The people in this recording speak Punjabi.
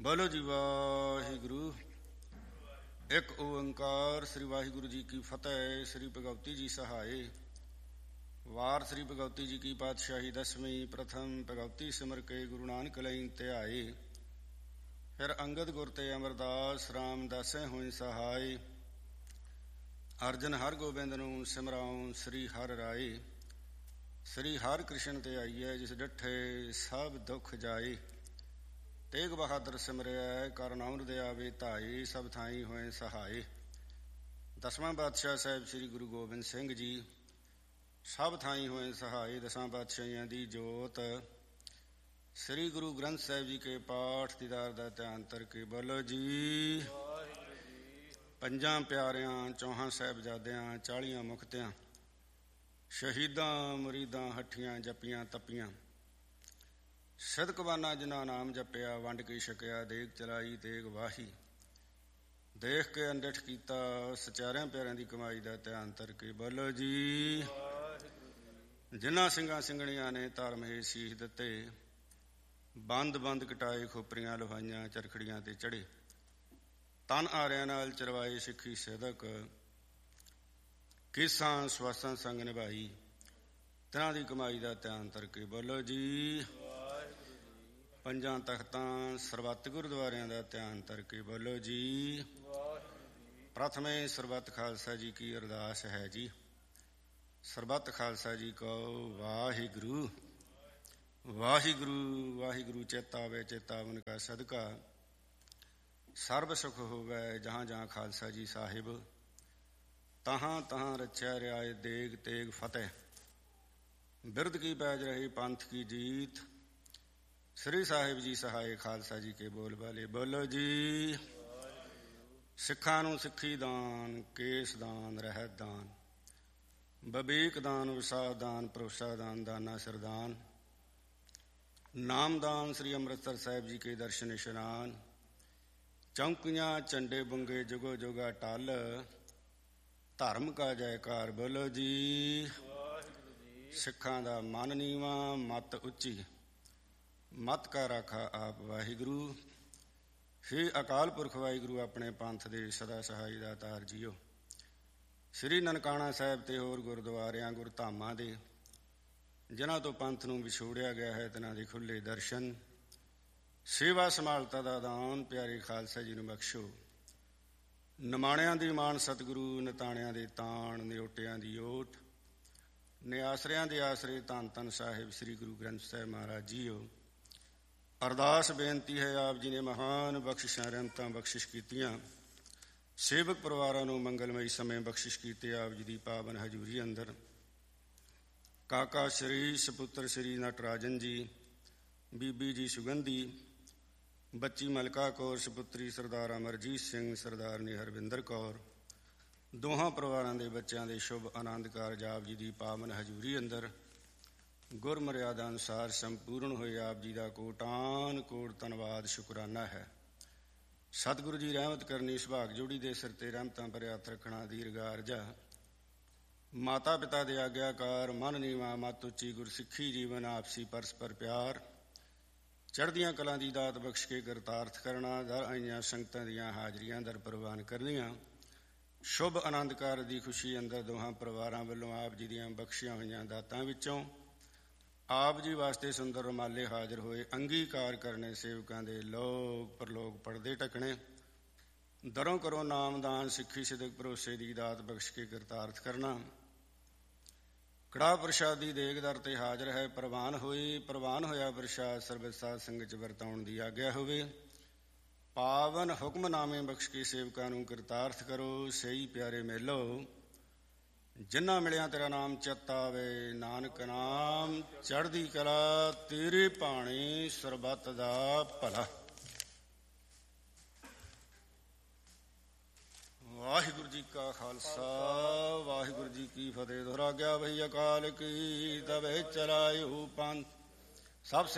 ਬੋਲੋ ਜੀ ਵਾਹਿਗੁਰੂ। ਇੱਕ ਓੰਕਾਰ। ਸ੍ਰੀ ਵਾਹਿਗੁਰੂ ਜੀ ਕੀ ਫਤਿਹ। ਸ੍ਰੀ ਭਗਵਤੀ ਜੀ ਸਹਾਏ। ਵਾਰ ਸ੍ਰੀ ਭਗਵਤੀ ਜੀ ਕੀ ਪਾਤਸ਼ਾਹੀ ਦਸਵੀਂ। ਪ੍ਰਥਮ ਭਗਵਤੀ ਸਿਮਰ ਕੇ ਗੁਰੂ ਨਾਨਕ ਲਈ ਧਿਆਏ। ਫਿਰ ਅੰਗਦ ਗੁਰ ਤੇ ਅਮਰਦਾਸ ਰਾਮਦਾਸੇ ਹੋਏ ਸਹਾਏ। ਅਰਜਨ ਹਰ ਗੋਬਿੰਦ ਨੂੰ ਸਿਮਰਾਉ ਸ੍ਰੀ ਹਰਿ ਰਾਏ। ਸ੍ਰੀ ਹਰਿ ਕ੍ਰਿਸ਼ਨ ਤੇ ਆਈਐ ਜਿਸ ਡਿਠੇ ਸਭ ਦੁੱਖ ਜਾਏ। ਤੇਗ ਬਹਾਦਰ ਸਿਮਰਿਆ ਕਰਨ ਅੰਮ੍ਰਿਤ ਆਵੇ ਧਾਏ। ਸਭ ਥਾਈ ਹੋਏ ਸਹਾਏ। ਦਸਵਾਂ ਪਾਤਸ਼ਾਹ ਸਾਹਿਬ ਸ੍ਰੀ ਗੁਰੂ ਗੋਬਿੰਦ ਸਿੰਘ ਜੀ ਸਭ ਥਾਈ ਹੋਏ ਸਹਾਏ। ਦਸਾਂ ਪਾਤਸ਼ਾਹੀਆਂ ਦੀ ਜੋਤ ਸ੍ਰੀ ਗੁਰੂ ਗ੍ਰੰਥ ਸਾਹਿਬ ਜੀ ਕੇ ਪਾਠ ਦੀਦਾਰ ਦਾ ਧਿਆਨ ਕਰਕੇ ਬੋਲੋ ਜੀ। ਪੰਜਾਂ ਪਿਆਰਿਆਂ ਚੌਹਾਂ ਸਾਹਿਬਜ਼ਾਦਿਆਂ 40 ਮੁਕਤਿਆਂ ਸ਼ਹੀਦਾਂ ਮੁਰੀਦਾਂ ਹੱਠੀਆਂ ਜੱਪੀਆਂ ਤੱਪੀਆਂ ਸਿਦਕਵਾਨਾ ਜਿਨ੍ਹਾਂ ਨਾਮ ਜਪਿਆ ਵੰਡ ਕੇ ਛਕਿਆ ਦੇਗ ਚਲਾਈ ਤੇਗ ਵਾਹੀ। ਦੇਖ ਕੇ ਅੰਡਿਠ ਕੀਤਾ ਸਚਾਰਿਆਂ ਪਿਆਰਿਆਂ ਦੀ ਕਮਾਈ ਦਾ ਧਿਆਨ ਕਰਕੇ ਬੋਲੋ ਜੀ। ਜਿਨ੍ਹਾਂ ਸਿੰਘਾਂ ਸਿੰਘਣੀਆਂ ਨੇ ਧਰਮ ਹੇ ਸੀਸ ਦਿੱਤੇ ਬੰਦ ਬੰਦ ਕਟਾਏ ਖੋਪਰੀਆਂ ਲੋਹਾਈਆਂ ਚਰਖੜੀਆਂ ਤੇ ਚੜੇ ਤਨ ਆਰਿਆਂ ਨਾਲ ਚਰਵਾਏ ਸਿੱਖੀ ਸਿਦਕ ਕਿਸਾਂ ਸਵਾਸਾਂ ਸੰਗ ਨਿਭਾਈ ਤਿਨਾਂ ਦੀ ਕਮਾਈ ਦਾ ਧਿਆਨ ਕਰਕੇ ਬੋਲੋ ਜੀ। ਪੰਜਾਂ ਤਖਤਾਂ ਸਰਬੱਤ ਗੁਰਦੁਆਰਿਆਂ ਦਾ ਧਿਆਨ ਕਰਕੇ ਬੋਲੋ ਜੀ। ਪ੍ਰਥਮੇ ਸਰਬੱਤ ਖਾਲਸਾ ਜੀ ਕੀ ਅਰਦਾਸ ਹੈ ਜੀ। ਸਰਬੱਤ ਖਾਲਸਾ ਜੀ ਕਹੋ ਵਾਹਿਗੁਰੂ ਵਾਹਿਗੁਰੂ ਵਾਹਿਗੁਰੂ। ਚੇਤਾ ਆਵੇ ਚੇਤਾਵਨ ਕਾ ਸਦਕਾ ਸਰਬ ਸੁਖ ਹੋਵੇ। ਜਹਾਂ ਜਹਾਂ ਖਾਲਸਾ ਜੀ ਸਾਹਿਬ ਤਹਾਂ ਤਹਾਂ ਰਚਿਆ ਰਿਆਏ ਦੇਗ ਤੇਗ ਫਤਿਹ। ਬਿਰਧ ਕੀ ਪੈਜ ਰਹੀ ਪੰਥ ਕੀ ਜੀਤ। ਸ੍ਰੀ ਸਾਹਿਬ ਜੀ ਸਹਾਏ ਖਾਲਸਾ ਜੀ ਕੇ ਬੋਲ ਵਾਲੇ ਬੋਲੋ ਜੀ। ਸਿੱਖਾਂ ਨੂੰ ਸਿੱਖੀ ਦਾਨ ਕੇਸ ਦਾਨ ਰਹਿਤ ਦਾਨ ਬਬੀਕ ਦਾਨ ਵਿਸਾਹ ਦਾਨ ਭਰੋਸਾ ਦਾਨ ਦਾਨਾ ਸਰਦਾਨ ਨਾਮਦਾਨ। ਸ੍ਰੀ ਅੰਮ੍ਰਿਤਸਰ ਸਾਹਿਬ ਜੀ ਕੇ ਦਰਸ਼ਨ ਇਸ਼ਨਾਨ ਚੌਂਕੀਆਂ ਝੰਡੇ ਬੁੰਗੇ ਜੁਗੋ ਜੁਗਾ ਟਲ ਧਰਮ ਕਾ ਜੈਕਾਰ ਬੋਲੋ ਜੀ। ਸਿੱਖਾਂ ਦਾ ਮਨ ਨੀਵਾਂ ਮੱਤ ਉੱਚੀ ਮੱਤ ਕਾ ਰਾਖਾ ਆਪ ਵਾਹਿਗੁਰੂ। ਹੇ ਅਕਾਲ ਪੁਰਖ ਵਾਹਿਗੁਰੂ ਆਪਣੇ ਪੰਥ ਦੇ ਸਦਾ ਸਹਾਈ ਦਾ ਤਾਰ ਜੀਓ। ਸ੍ਰੀ ਨਨਕਾਣਾ ਸਾਹਿਬ ਤੇ ਹੋਰ ਗੁਰਦੁਆਰਿਆਂ ਗੁਰਧਾਮਾਂ ਦੇ ਜਿਨ੍ਹਾਂ ਤੋਂ ਪੰਥ ਨੂੰ ਵਿਛੋੜਿਆ ਗਿਆ ਹੈ ਤਿਨਾਂ ਦੇ ਖੁੱਲ੍ਹੇ ਦਰਸ਼ਨ ਸੇਵਾ ਸੰਭਾਲਤਾ ਦਾ ਦਾਨ ਪਿਆਰੇ ਖਾਲਸਾ ਜੀ ਨੂੰ ਬਖਸ਼ੋ। ਨਿਮਾਣਿਆਂ ਦੀ ਮਾਣ ਸਤਿਗੁਰੂ ਨਿਤਾਣਿਆਂ ਦੇ ਤਾਣ ਨਿਓਟਿਆਂ ਦੀ ਓਟ ਨਿਆਸਰਿਆਂ ਦੇ ਆਸਰੇ ਧੰਨ ਧੰਨ ਸਾਹਿਬ ਸ੍ਰੀ ਗੁਰੂ ਗ੍ਰੰਥ ਸਾਹਿਬ ਮਹਾਰਾਜ ਜੀਓ। ਅਰਦਾਸ ਬੇਨਤੀ ਹੈ ਆਪ ਜੀ ਨੇ ਮਹਾਨ ਬਖਸ਼ਿਸ਼ਾਂ ਰਹਿਮਤਾਂ ਬਖਸ਼ਿਸ਼ ਕੀਤੀਆਂ ਸੇਵਕ ਪਰਿਵਾਰਾਂ ਨੂੰ ਮੰਗਲਮਈ ਸਮੇਂ ਬਖਸ਼ਿਸ਼ ਕੀਤੇ ਆਪ ਜੀ ਦੀ ਪਾਵਨ ਹਜ਼ੂਰੀ ਅੰਦਰ। ਕਾਕਾ ਸ਼੍ਰੀ ਸਪੁੱਤਰ ਸ੍ਰੀ ਨਟਰਾਜਨ ਜੀ ਬੀਬੀ ਜੀ ਸੁਗੰਧੀ ਬੱਚੀ ਮਲਕਾ ਕੌਰ ਸਪੁੱਤਰੀ ਸਰਦਾਰ ਅਮਰਜੀਤ ਸਿੰਘ ਸਰਦਾਰਨੀ ਹਰਵਿੰਦਰ ਕੌਰ ਦੋਹਾਂ ਪਰਿਵਾਰਾਂ ਦੇ ਬੱਚਿਆਂ ਦੇ ਸ਼ੁਭ ਆਨੰਦ ਕਾਰਜ ਆਪ ਜੀ ਦੀ ਪਾਵਨ ਹਜ਼ੂਰੀ ਅੰਦਰ ਗੁਰ ਮਰਿਆਦਾ ਅਨੁਸਾਰ ਸੰਪੂਰਨ ਹੋਏ ਆਪ ਜੀ ਦਾ ਕੋਟਾਨ ਕੋਟ ਧੰਨਵਾਦ ਸ਼ੁਕਰਾਨਾ ਹੈ। ਸਤਿਗੁਰੂ ਜੀ ਰਹਿਮਤ ਕਰਨੀ ਸੁਭਾਗ ਜੋੜੀ ਦੇ ਸਿਰ ਤੇ ਰਹਿਮਤਾਂ ਭਰਿਆ ਹੱਥ ਰੱਖਣਾ ਦੀਰਘਾ ਅਰਜਾ। ਮਾਤਾ ਪਿਤਾ ਦੇ ਆਗਿਆਕਾਰ ਮਨ ਨੀਵਾਂ ਮੱਤ ਉੱਚੀ ਗੁਰਸਿੱਖੀ ਜੀਵਨ ਆਪਸੀ ਪਰਸਪਰ ਪਿਆਰ ਚੜ੍ਹਦੀਆਂ ਕਲਾਂ ਦੀ ਦਾਤ ਬਖਸ਼ ਕੇ ਕਰਤਾਰਥ ਕਰਨਾ। ਦਰ ਆਈਆਂ ਸੰਗਤਾਂ ਦੀਆਂ ਹਾਜ਼ਰੀਆਂ ਦਰ ਪ੍ਰਵਾਨ ਕਰਨੀਆਂ ਸ਼ੁਭ ਆਨੰਦ ਕਾਰਜ ਦੀ ਖੁਸ਼ੀ ਅੰਦਰ ਦੋਹਾਂ ਪਰਿਵਾਰਾਂ ਵੱਲੋਂ ਆਪ ਜੀ ਦੀਆਂ ਬਖਸ਼ੀਆਂ ਹੋਈਆਂ ਦਾਤਾਂ ਵਿੱਚੋਂ ਆਪ ਜੀ ਵਾਸਤੇ ਸੁੰਦਰ ਰੁਮਾਲੇ ਹਾਜ਼ਰ ਹੋਏ ਅੰਗੀਕਾਰ ਕਰਨੇ ਸੇਵਕਾਂ ਦੇ ਲੋਕ ਪਰਲੋਕ ਪੜਦੇ ਢਕਣੇ ਦਰੋਂ ਕਰੋ ਨਾਮਦਾਨ ਸਿੱਖੀ ਸਿਦਕ ਭਰੋਸੇ ਦੀ ਦਾਤ ਬਖਸ਼ ਕੇ ਕਰਤਾਰਥ ਕਰਨਾ। ਕੜਾਹ ਪ੍ਰਸ਼ਾਦੀ ਦੇਗ ਦਰ ਤੇ ਹਾਜ਼ਰ ਹੈ ਪ੍ਰਵਾਨ ਹੋਇਆ ਪ੍ਰਸ਼ਾਦ ਸਰਬਤ ਸਾਧ ਸੰਗਤ 'ਚ ਵਰਤਾਉਣ ਦੀ ਆਗਿਆ ਹੋਵੇ। ਪਾਵਨ ਹੁਕਮਨਾਮੇ ਬਖਸ਼ ਕੇ ਸੇਵਕਾਂ ਨੂੰ ਕਰਤਾਰਥ ਕਰੋ। ਸਹੀ ਪਿਆਰੇ ਮੇਲੋ ਜਿਨ੍ਹਾਂ ਮਿਲਿਆ ਤੇਰਾ ਨਾਮ ਚੇਤਾ ਆਵੇ ਨਾਨਕ ਨਾਮ ਚੜ੍ਹਦੀ ਕਲਾ ਤੇਰੇ ਭਾਣੇ ਸਰਬੱਤ ਦਾ ਭਲਾ। ਵਾਹਿਗੁਰੂ ਜੀ ਕਾ ਖਾਲਸਾ ਵਾਹਿਗੁਰੂ ਜੀ ਕੀ ਫਤਿਹ। ਦੁਹਰਾਗਿਆ ਭਈ ਅਕਾਲ ਕੀ ਤਵੇ ਚਲਾਇਓ ਪੰਥ ਸਭ